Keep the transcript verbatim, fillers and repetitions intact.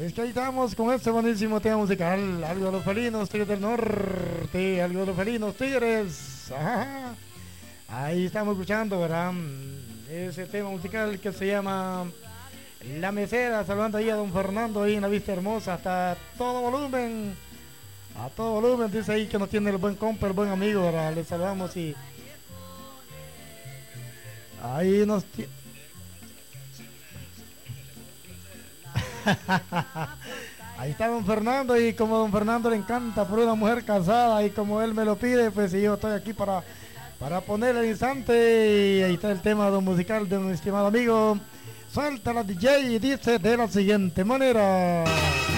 Es que ahí estamos con este buenísimo tema musical, algo de los felinos tigres del norte, algo de los felinos tigres. Ajá. Ahí estamos escuchando, ¿verdad? Ese tema musical que se llama La Mesera, saludando ahí a don Fernando ahí en la Vista Hermosa, hasta todo volumen, a todo volumen, dice ahí que nos tiene el buen compa, el buen amigo, ¿verdad? Le saludamos y ahí nos tiene. Ahí está don Fernando, y como don Fernando le encanta por una mujer casada y como él me lo pide, pues yo estoy aquí para, para poner el instante. Y ahí está el tema don musical de un estimado amigo. Suelta la D J y dice de la siguiente manera.